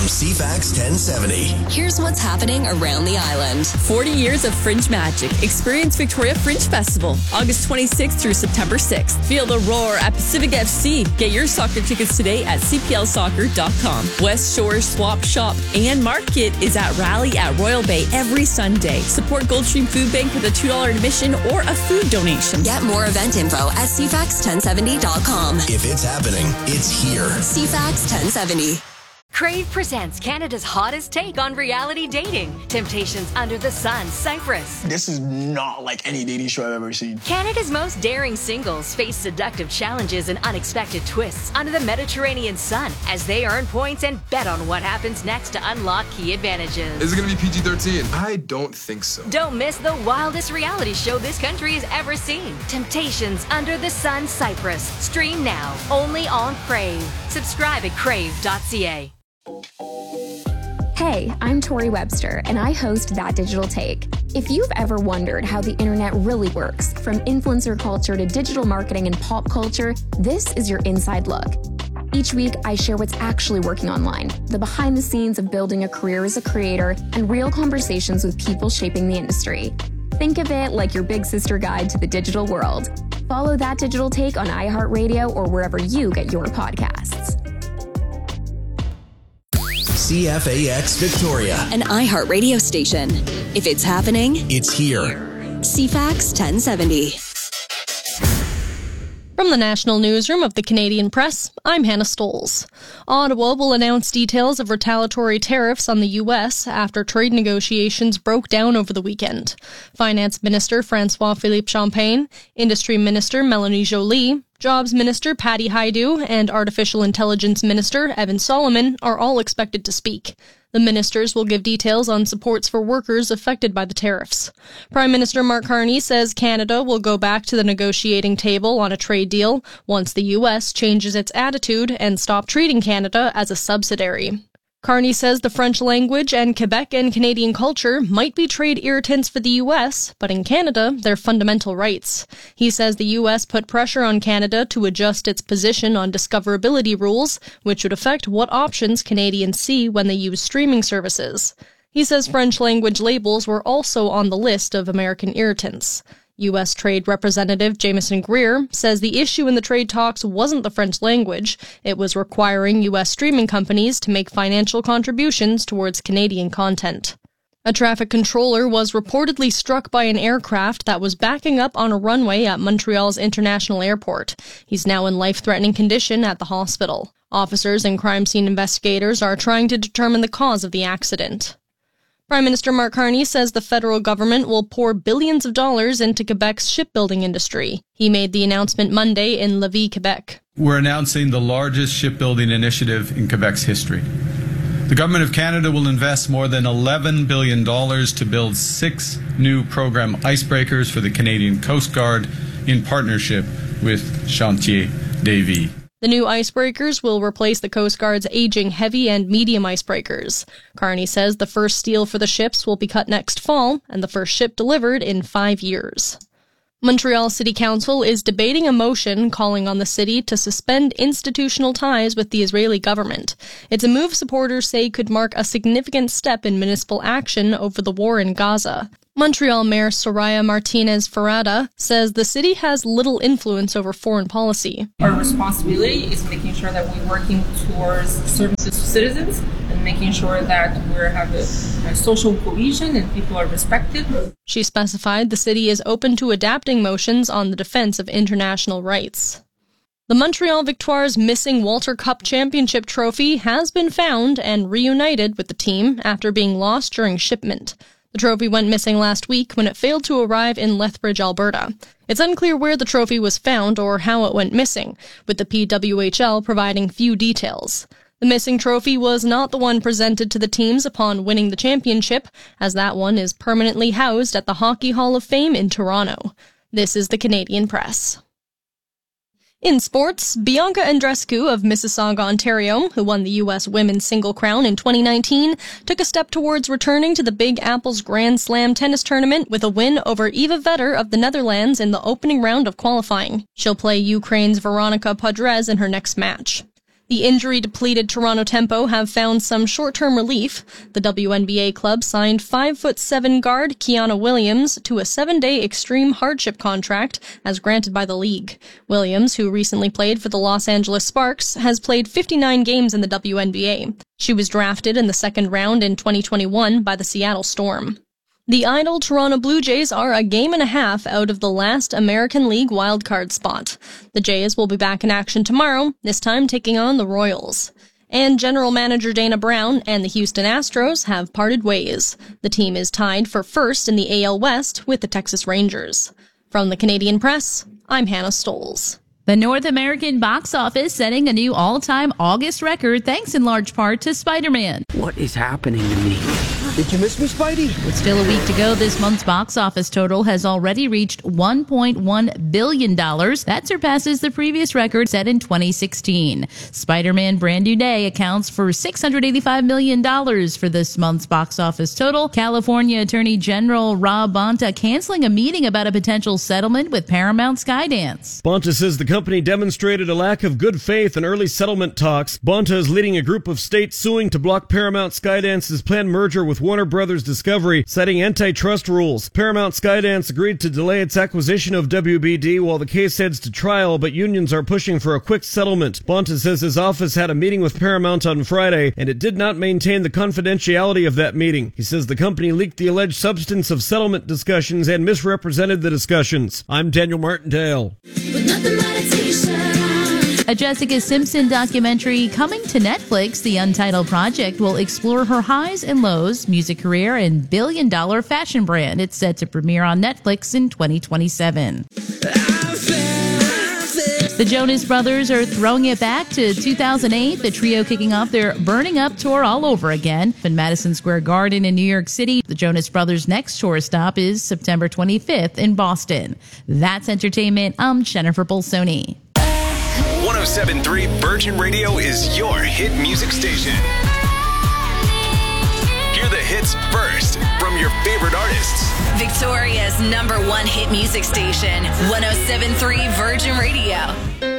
CFAX 1070. Here's what's happening around the island. 40 years of Fringe magic. Experience Victoria Fringe Festival, August 26th through September 6th. Feel the roar at Pacific FC. Get your soccer tickets today at cplsoccer.com. West Shore Swap Shop and Market is at Rally at Royal Bay every Sunday. Support Goldstream Food Bank with a $2 admission or a food donation. Get more event info at cfax1070.com. If it's happening, it's here. CFAX 1070. Crave presents Canada's hottest take on reality dating. Temptations Under the Sun, Cyprus. This is not like any dating show I've ever seen. Canada's most daring singles face seductive challenges and unexpected twists under the Mediterranean sun as they earn points and bet on what happens next to unlock key advantages. Is it going to be PG-13? I don't think so. Don't miss the wildest reality show this country has ever seen. Temptations Under the Sun, Cyprus. Stream now, only on Crave. Subscribe at crave.ca. Hey, I'm Tori Webster, and I host That Digital Take. If you've ever wondered how the internet really works, from influencer culture to digital marketing and pop culture, this is your inside look. Each week, I share what's actually working online, the behind the scenes of building a career as a creator, and real conversations with people shaping the industry. Think of it like your big sister guide to the digital world. Follow That Digital Take on iHeartRadio or wherever you get your podcasts. CFAX Victoria, An iHeart radio station. If it's happening, it's here. CFAX 1070. From the National Newsroom of the Canadian Press, I'm Hannah Stoles. Ottawa will announce details of retaliatory tariffs on the U.S. after trade negotiations broke down over the weekend. Finance Minister François-Philippe Champagne, Industry Minister Melanie Joly, Jobs Minister Patty Hajdu, and Artificial Intelligence Minister Evan Solomon are all expected to speak. The ministers will give details on supports for workers affected by the tariffs. Prime Minister Mark Carney says Canada will go back to the negotiating table on a trade deal once the U.S. changes its attitude and stop treating Canada as a subsidiary. Carney says the French language and Quebec and Canadian culture might be trade irritants for the U.S., but in Canada, they're fundamental rights. He says the U.S. put pressure on Canada to adjust its position on discoverability rules, which would affect what options Canadians see when they use streaming services. He says French language labels were also on the list of American irritants. U.S. Trade Representative Jameson Greer says the issue in the trade talks wasn't the French language, it was requiring U.S. streaming companies to make financial contributions towards Canadian content. A traffic controller was reportedly struck by an aircraft that was backing up on a runway at Montreal's International Airport. He's now in life-threatening condition at the hospital. Officers and crime scene investigators are trying to determine the cause of the accident. Prime Minister Mark Carney says the federal government will pour billions of dollars into Quebec's shipbuilding industry. He made the announcement Monday in Lévis, Quebec. We're announcing the largest shipbuilding initiative in Quebec's history. The Government of Canada will invest more than $11 billion to build 6 new program icebreakers for the Canadian Coast Guard in partnership with Chantier Davy. The new icebreakers will replace the Coast Guard's aging heavy and medium icebreakers. Carney says the first steel for the ships will be cut next fall, and the first ship delivered in 5 years. Montreal City Council is debating a motion calling on the city to suspend institutional ties with the Israeli government. It's a move supporters say could mark a significant step in municipal action over the war in Gaza. Montreal Mayor Soraya Martinez-Farada says the city has little influence over foreign policy. Our responsibility is making sure that we're working towards services to citizens and making sure that we have a social cohesion and people are respected. She specified the city is open to adapting motions on the defense of international rights. The Montreal Victoires' missing Walter Cup Championship trophy has been found and reunited with the team after being lost during shipment. The trophy went missing last week when it failed to arrive in Lethbridge, Alberta. It's unclear where the trophy was found or how it went missing, with the PWHL providing few details. The missing trophy was not the one presented to the teams upon winning the championship, as that one is permanently housed at the Hockey Hall of Fame in Toronto. This is the Canadian Press. In sports, Bianca Andreescu of Mississauga, Ontario, who won the U.S. Women's Single Crown in 2019, took a step towards returning to the Big Apple's Grand Slam tennis tournament with a win over Eva Vetter of the Netherlands in the opening round of qualifying. She'll play Ukraine's Veronika Podres in her next match. The injury-depleted Toronto Tempo have found some short-term relief. The WNBA club signed 5'7" guard Kiana Williams to a 7-day extreme hardship contract as granted by the league. Williams, who recently played for the Los Angeles Sparks, has played 59 games in the WNBA. She was drafted in the second round in 2021 by the Seattle Storm. The idle Toronto Blue Jays are a game and a half out of the last American League wildcard spot. The Jays will be back in action tomorrow, this time taking on the Royals. And general manager Dana Brown and the Houston Astros have parted ways. The team is tied for first in the AL West with the Texas Rangers. From the Canadian Press, I'm Hannah Stoles. The North American box office setting a new all-time August record thanks in large part to Spider-Man. What is happening to me? Did you miss me, Spidey? With still a week to go, this month's box office total has already reached $1.1 billion. That surpasses the previous record set in 2016. Spider-Man Brand New Day accounts for $685 million for this month's box office total. California Attorney General Rob Bonta canceling a meeting about a potential settlement with Paramount Skydance. Bonta says the company demonstrated a lack of good faith in early settlement talks. Bonta is leading a group of states suing to block Paramount Skydance's planned merger with Warner Brothers Discovery, citing antitrust rules. Paramount Skydance agreed to delay its acquisition of WBD while the case heads to trial, but unions are pushing for a quick settlement. Bonta says his office had a meeting with Paramount on Friday, and it did not maintain the confidentiality of that meeting. He says the company leaked the alleged substance of settlement discussions and misrepresented the discussions. I'm Daniel Martindale. A Jessica Simpson documentary coming to Netflix. The Untitled Project will explore her highs and lows, music career, and billion-dollar fashion brand. It's set to premiere on Netflix in 2027. The Jonas Brothers are throwing it back to 2008, the trio kicking off their Burning Up tour all over again. In Madison Square Garden in New York City, the Jonas Brothers' next tour stop is September 25th in Boston. That's entertainment. I'm Jennifer Bolsoni. 107.3 Virgin Radio is your hit music station. Hear the hits first from your favorite artists. Victoria's #1 hit music station, 107.3 Virgin Radio.